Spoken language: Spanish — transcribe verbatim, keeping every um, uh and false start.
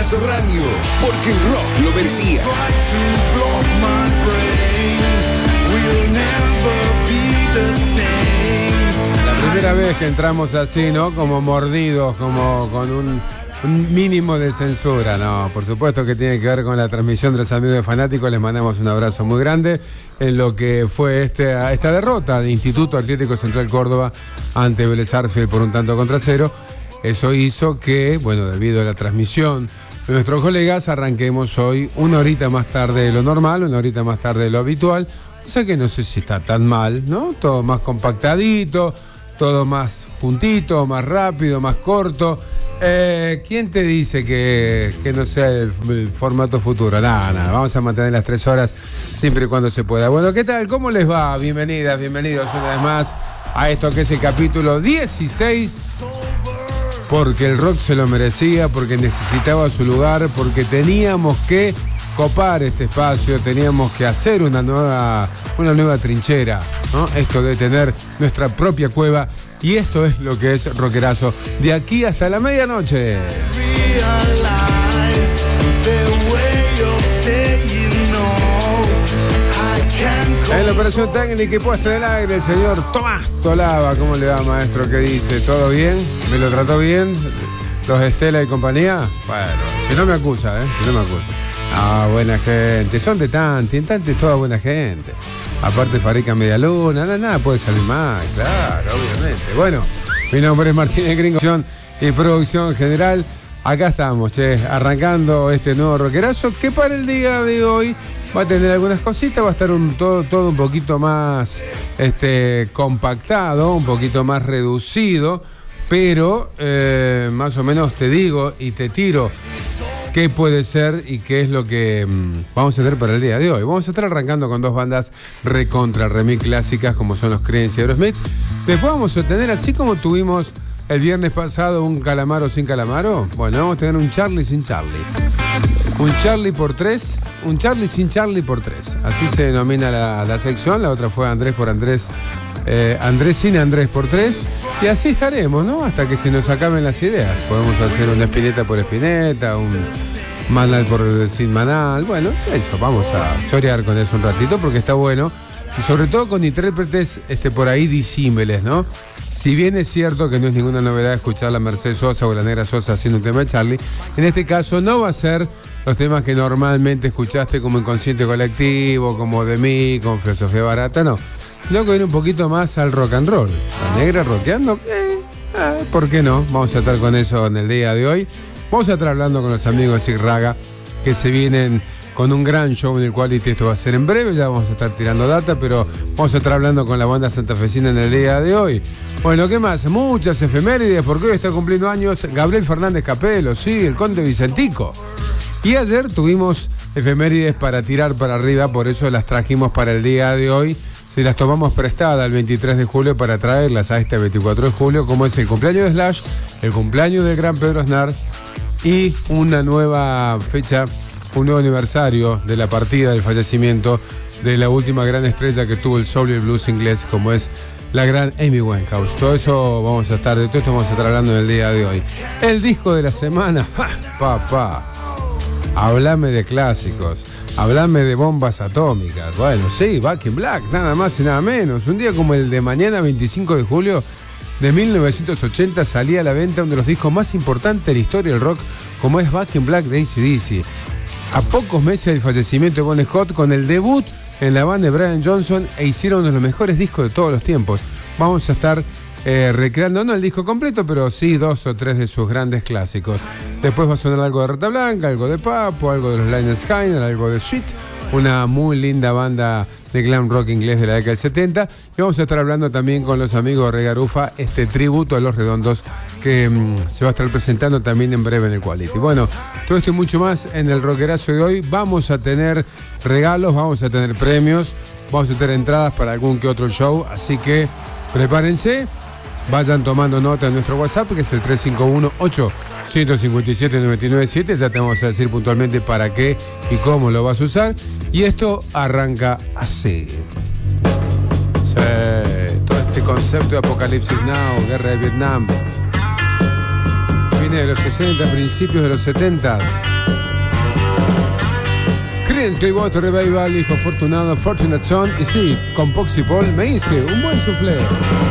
Rockerazo Radio, porque el rock lo merecía. La primera vez que entramos así, ¿no? Como mordidos, como con un, un mínimo de censura. No, por supuesto que tiene que ver con la transmisión de los amigos de Fanáticos. Les mandamos un abrazo muy grande en lo que fue este, esta derrota de Instituto Atlético Central Córdoba ante Vélez Sarsfield por un tanto contra cero. Eso hizo que, bueno, debido a la transmisión de nuestros colegas, arranquemos hoy una horita más tarde de lo normal, una horita más tarde de lo habitual. O sea que no sé si está tan mal, ¿no? Todo más compactadito, todo más juntito, más rápido, más corto. Eh, ¿Quién te dice que, que no sea el, el formato futuro? Nada, nada, vamos a mantener las tres horas siempre y cuando se pueda. Bueno, ¿qué tal? ¿Cómo les va? Bienvenidas, bienvenidos una vez más a esto que es el capítulo dieciséis. Porque el rock se lo merecía, porque necesitaba su lugar, porque teníamos que copar este espacio, teníamos que hacer una nueva, una nueva trinchera, ¿no? Esto de tener nuestra propia cueva, y esto es lo que es Rockerazo de aquí hasta la medianoche. En la operación técnica y puesta en el aire, el señor Tomás Tolaba. ¿Cómo le va, maestro? ¿Qué dice? ¿Todo bien? ¿Me lo trató bien? ¿Los Estela y compañía? Bueno, si no me acusa, ¿eh? Si no me acusa. Ah, buena gente. Son de Tanti, en Tanti es toda buena gente. Aparte fabrican media luna, nada, nada puede salir mal, claro, obviamente. Bueno, mi nombre es Martínez Gringo y producción general. Acá estamos, che, arrancando este nuevo rockerazo que para el día de hoy va a tener algunas cositas, va a estar un, todo, todo un poquito más este, compactado, un poquito más reducido, pero eh, más o menos te digo y te tiro qué puede ser y qué es lo que mmm, vamos a tener para el día de hoy. Vamos a estar arrancando con dos bandas recontra remix clásicas como son los Creedence y Aerosmith. Después vamos a tener, así como tuvimos el viernes pasado un Calamaro sin Calamaro, bueno, vamos a tener un Charlie sin Charlie. Un Charlie por tres, un Charlie sin Charlie por tres. Así se denomina la, la sección. La otra fue Andrés por Andrés, eh, Andrés sin Andrés por tres. Y así estaremos, ¿no? Hasta que se nos acaben las ideas. Podemos hacer una Spinetta por Spinetta, un Manal por sin Manal. Bueno, eso, vamos a chorear con eso un ratito porque está bueno. Y sobre todo con intérpretes este, por ahí disímiles, ¿no? Si bien es cierto que no es ninguna novedad escuchar a la Mercedes Sosa o la Negra Sosa haciendo un tema de Charlie, en este caso no va a ser los temas que normalmente escuchaste como Inconsciente Colectivo, como De Mí, como Filosofía Barata, no. Luego viene un poquito más al rock and roll. La Negra rockeando, eh, eh, ¿por qué no? Vamos a estar con eso en el día de hoy. Vamos a estar hablando con los amigos de Sig Raga que se vienen con un gran show en el Quality. Esto va a ser en breve, ya vamos a estar tirando data, pero vamos a estar hablando con la banda santafesina en el día de hoy. Bueno, ¿qué más? Muchas efemérides, porque hoy está cumpliendo años Gabriel Fernández Capelo, sí, el Conde Vicentico. Y ayer tuvimos efemérides para tirar para arriba, por eso las trajimos para el día de hoy. Si las tomamos prestadas el veintitrés de julio para traerlas a este veinticuatro de julio, como es el cumpleaños de Slash, el cumpleaños del gran Pedro Aznar y una nueva fecha, un nuevo aniversario de la partida, del fallecimiento de la última gran estrella que tuvo el soul y el blues inglés, como es la gran Amy Winehouse. Todo eso vamos a estar, de todo esto vamos a estar hablando en el día de hoy. El disco de la semana, ¡ja! Papá, háblame de clásicos, háblame de bombas atómicas. Bueno, sí, Back in Black, nada más y nada menos. Un día como el de mañana, veinticinco de julio de mil novecientos ochenta, salía a la venta uno de los discos más importantes de la historia del rock, como es Back in Black de A C D C. A pocos meses del fallecimiento de Bon Scott, con el debut en la banda de Brian Johnson, e hicieron uno de los mejores discos de todos los tiempos. Vamos a estar eh, recreando, no el disco completo, pero sí dos o tres de sus grandes clásicos. Después va a sonar algo de Rata Blanca, algo de Papo, algo de los Lynyrd Skynyrd, algo de Sweet, una muy linda banda de glam rock inglés de la década del setenta. Y vamos a estar hablando también con los amigos de Regarufa, este tributo a Los Redondos que mmm, se va a estar presentando también en breve en el Quality. Bueno, todo esto y mucho más en el rockerazo de hoy. Vamos a tener regalos, vamos a tener premios, vamos a tener entradas para algún que otro show, así que prepárense, vayan tomando nota en nuestro WhatsApp, que es el tres cinco uno, ocho cinco siete, nueve nueve siete. Ya te vamos a decir puntualmente para qué y cómo lo vas a usar. Y esto arranca así. Sí, todo este concepto de Apocalipsis Now, Guerra de Vietnam, fines de los sesenta, principios de los setenta. Creedence Clearwater Revival, hijo afortunado, Fortunate Son. Y sí, con Poxy Paul me hice un buen soufflé.